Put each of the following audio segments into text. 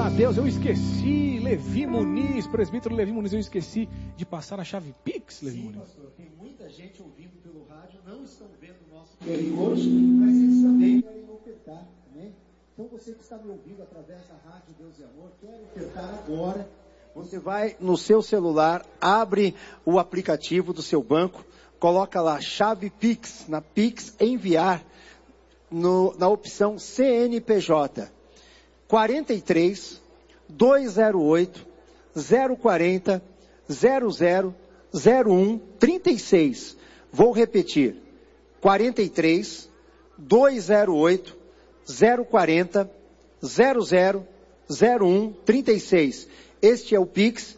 a Deus, eu esqueci, Levi Muniz, presbítero Levi Muniz, eu esqueci de passar a chave Pix, Levi Muniz. Pastor, tem muita gente ouvindo pelo rádio, não estão vendo o nosso QR, mas eles também querem ofertar, né? Então você que está me ouvindo através da rádio Deus e Amor, quer ofertar agora, você vai no seu celular, abre o aplicativo do seu banco, coloca lá chave Pix, na Pix enviar, na opção CNPJ, 43 208 040 0001 36. Vou repetir, 43 208 040 0001 36. Este é o Pix,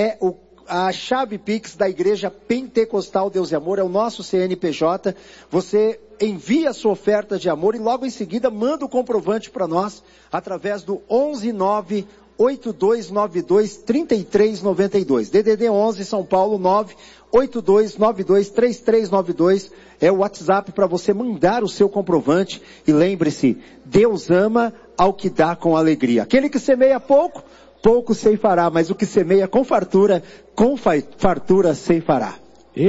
a chave Pix da Igreja Pentecostal Deus e Amor, é o nosso CNPJ. Você envia a sua oferta de amor e logo em seguida manda o comprovante para nós através do 119 8292 3392. DDD 11 São Paulo 98292 3392 é o WhatsApp para você mandar o seu comprovante. E lembre-se, Deus ama ao que dá com alegria. Aquele que semeia pouco, pouco ceifará, mas o que semeia com fartura ceifará.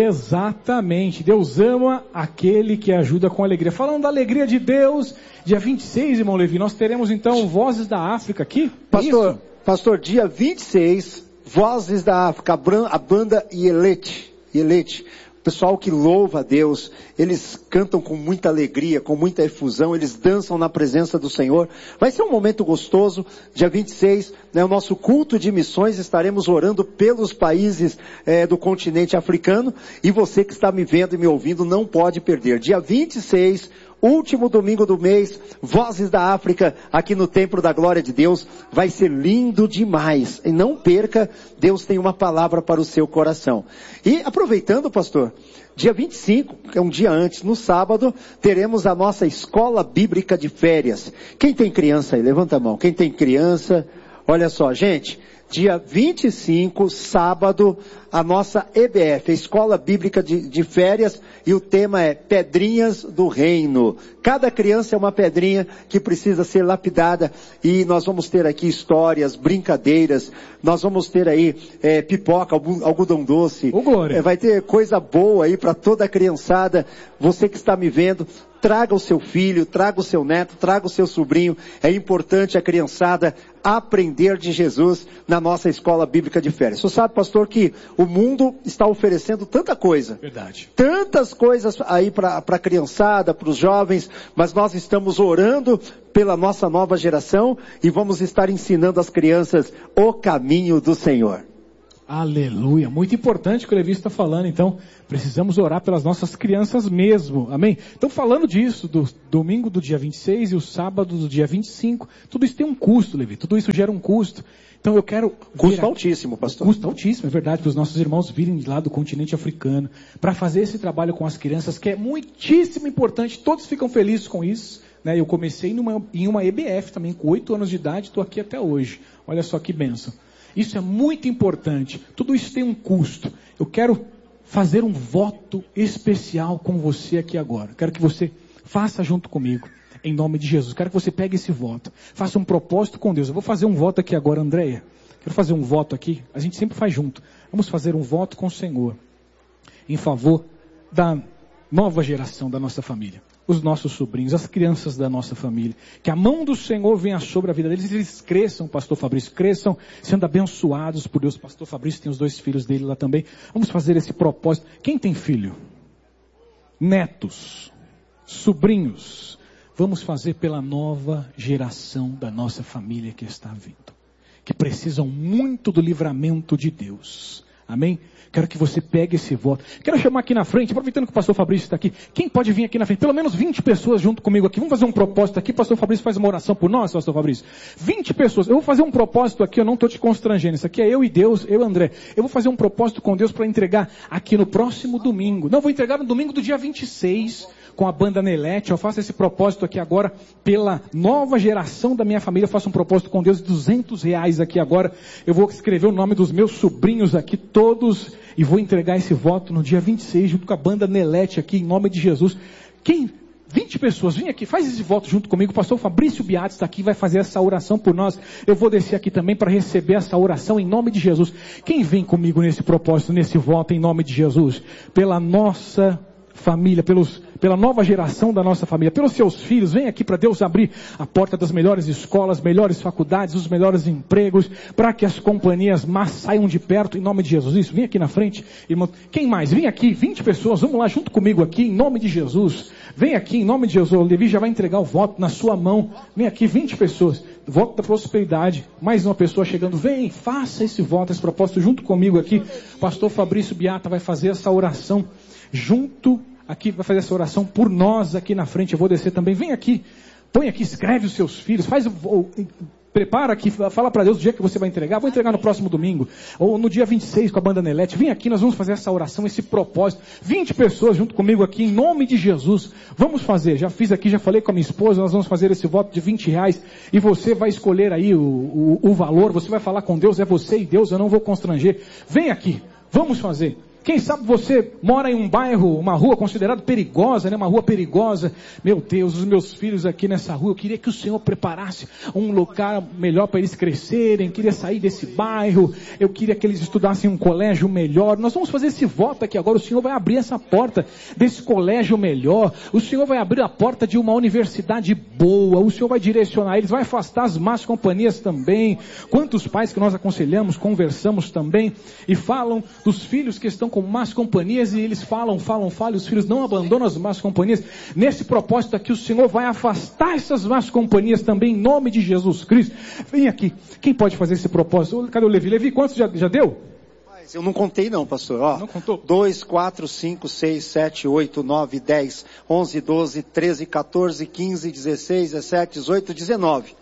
Exatamente, Deus ama aquele que ajuda com alegria. Falando da alegria de Deus, dia 26, irmão Levi, nós teremos então Vozes da África aqui? Pastor, dia 26, Vozes da África, a banda Yelete, pessoal que louva a Deus, eles cantam com muita alegria, com muita efusão, eles dançam na presença do Senhor. Vai ser um momento gostoso, dia 26, o nosso culto de missões, estaremos orando pelos países do continente africano, e você que está me vendo e me ouvindo não pode perder. Dia 26, último domingo do mês, Vozes da África, aqui no Templo da Glória de Deus, vai ser lindo demais. E não perca, Deus tem uma palavra para o seu coração. E aproveitando, pastor, dia 25, que é um dia antes, no sábado, teremos a nossa escola bíblica de férias. Quem tem criança aí? Levanta a mão. Quem tem criança? Olha só, gente, dia 25, sábado, a nossa EBF, a Escola Bíblica de Férias, e o tema é Pedrinhas do Reino. Cada criança é uma pedrinha que precisa ser lapidada, e nós vamos ter aqui histórias, brincadeiras, nós vamos ter aí pipoca, algodão doce, vai ter coisa boa aí para toda a criançada. Você que está me vendo, traga o seu filho, traga o seu neto, traga o seu sobrinho. É importante a criançada aprender de Jesus na nossa escola bíblica de férias. Você sabe, pastor, que o mundo está oferecendo tanta coisa. Verdade. Tantas coisas aí para a criançada, para os jovens, mas nós estamos orando pela nossa nova geração e vamos estar ensinando às crianças o caminho do Senhor. Aleluia, muito importante o que o Levi está falando, então precisamos orar pelas nossas crianças mesmo, amém? Então falando disso, do domingo do dia 26 e o sábado do dia 25, tudo isso tem um custo, Levi, tudo isso gera um custo. Então eu quero... Custo altíssimo, pastor. Custo altíssimo, é verdade, para os nossos irmãos virem de lá do continente africano, para fazer esse trabalho com as crianças, que é muitíssimo importante, todos ficam felizes com isso, né? Eu comecei em uma EBF também, com 8 anos de idade, estou aqui até hoje, olha só que bênção. Isso é muito importante. Tudo isso tem um custo. Eu quero fazer um voto especial com você aqui agora. Quero que você faça junto comigo, em nome de Jesus. Quero que você pegue esse voto. Faça um propósito com Deus. Eu vou fazer um voto aqui agora, Andréia. Quero fazer um voto aqui. A gente sempre faz junto. Vamos fazer um voto com o Senhor, em favor da nova geração da nossa família. Os nossos sobrinhos, as crianças da nossa família. Que a mão do Senhor venha sobre a vida deles, e eles cresçam, pastor Fabrício, cresçam sendo abençoados por Deus. Pastor Fabrício tem os 2 filhos dele lá também. Vamos fazer esse propósito. Quem tem filho? Netos, sobrinhos. Vamos fazer pela nova geração da nossa família que está vindo. Que precisam muito do livramento de Deus. Amém? Quero que você pegue esse voto. Quero chamar aqui na frente, aproveitando que o pastor Fabrício está aqui. Quem pode vir aqui na frente? Pelo menos 20 pessoas junto comigo aqui. Vamos fazer um propósito aqui. Pastor Fabrício faz uma oração por nós, pastor Fabrício. 20 pessoas. Eu vou fazer um propósito aqui, eu não estou te constrangendo. Isso aqui é eu e Deus, eu e André. Eu vou fazer um propósito com Deus para entregar aqui no próximo domingo. Não, vou entregar no domingo do dia 26. Com a banda Nelete, eu faço esse propósito aqui agora, pela nova geração da minha família, eu faço um propósito com Deus de R$200 aqui agora, eu vou escrever o nome dos meus sobrinhos aqui, todos, e vou entregar esse voto no dia 26, junto com a banda Nelete aqui, em nome de Jesus. Quem 20 pessoas, vem aqui, faz esse voto junto comigo. O pastor Fabrício Biatti está aqui, vai fazer essa oração por nós. Eu vou descer aqui também para receber essa oração em nome de Jesus. Quem vem comigo nesse propósito, nesse voto em nome de Jesus? Pela nossa família, pela nova geração da nossa família, pelos seus filhos, vem aqui para Deus abrir a porta das melhores escolas, melhores faculdades, os melhores empregos, para que as companhias más saiam de perto, em nome de Jesus. Isso, vem aqui na frente, irmão. Quem mais? Vem aqui, 20 pessoas, vamos lá junto comigo aqui, em nome de Jesus. Vem aqui, em nome de Jesus. O Levi já vai entregar o voto na sua mão. Vem aqui, 20 pessoas. Voto da prosperidade. Mais uma pessoa chegando. Vem, faça esse voto, esse propósito junto comigo aqui. Pastor Fabrício Biatti vai fazer essa oração junto aqui, vai fazer essa oração por nós aqui na frente. Eu vou descer também. Vem aqui, põe aqui, escreve os seus filhos, prepara aqui, fala para Deus o dia que você vai entregar. Vou entregar no próximo domingo, ou no dia 26 com a banda Nelete. Vem aqui, nós vamos fazer essa oração, esse propósito. 20 pessoas junto comigo aqui, em nome de Jesus. Vamos fazer, já fiz aqui, já falei com a minha esposa, nós vamos fazer esse voto de R$20, e você vai escolher aí o valor, você vai falar com Deus, é você e Deus, eu não vou constranger. Vem aqui, vamos fazer. Quem sabe você mora em um bairro, uma rua considerada perigosa, né? Uma rua perigosa. Meu Deus, os meus filhos aqui nessa rua, eu queria que o Senhor preparasse um lugar melhor para eles crescerem, queria sair desse bairro, eu queria que eles estudassem em um colégio melhor. Nós vamos fazer esse voto aqui agora, o Senhor vai abrir essa porta desse colégio melhor, o Senhor vai abrir a porta de uma universidade boa, o Senhor vai direcionar eles, vai afastar as más companhias também. Quantos pais que nós aconselhamos, conversamos também, e falam dos filhos que estão com más companhias, e eles falam, e os filhos não abandonam as más companhias. Nesse propósito aqui, o Senhor vai afastar essas más companhias também, em nome de Jesus Cristo. Vem aqui, quem pode fazer esse propósito? Cadê o Levi? Levi, quantos já deu? Eu não contei não, pastor. Ó, não contou? 2, 4, 5, 6, 7, 8, 9, 10, 11, 12, 13, 14, 15, 16, 17, 18, 19.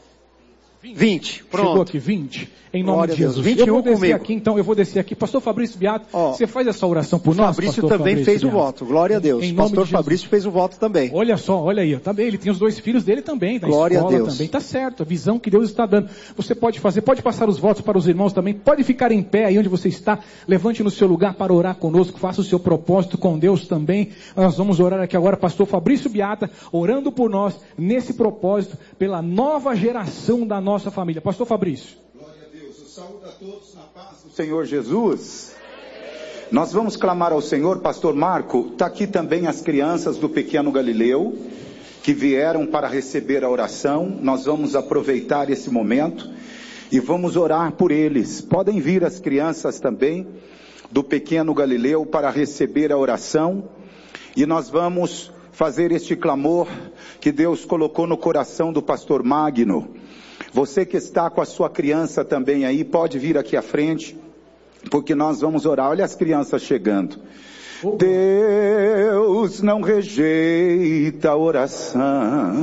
20. Pronto. Chegou aqui, 20. Em nome Glória de Jesus. 21 eu vou descer comigo. aqui, então, eu vou descer aqui. Pastor Fabrício Biatti, você faz essa oração por nós, Fabrício pastor também Fabrício fez Biatti. o voto. Glória a Deus. Em nome Pastor de Jesus. Fabrício fez o voto também. Olha só, olha aí. Também, ele tem os 2 filhos dele também, da Glória escola a Deus. também. Tá certo, a visão que Deus está dando. Você pode fazer, pode passar os votos para os irmãos também. Pode ficar em pé aí onde você está. Levante no seu lugar para orar conosco. Faça o seu propósito com Deus também. Nós vamos orar aqui agora, pastor Fabrício Biatti, orando por nós, nesse propósito, pela nova geração da nossa família. Pastor Fabrício. Glória a Deus. Eu saúdo a todos na paz do Senhor Jesus. Nós vamos clamar ao Senhor. Pastor Marco, está aqui também as crianças do Pequeno Galileu, que vieram para receber a oração. Nós vamos aproveitar esse momento e vamos orar por eles. Podem vir as crianças também do Pequeno Galileu para receber a oração. E nós vamos fazer este clamor que Deus colocou no coração do pastor Magno. Você que está com a sua criança também aí, pode vir aqui à frente, porque nós vamos orar. Olha as crianças chegando. Deus não rejeita a oração.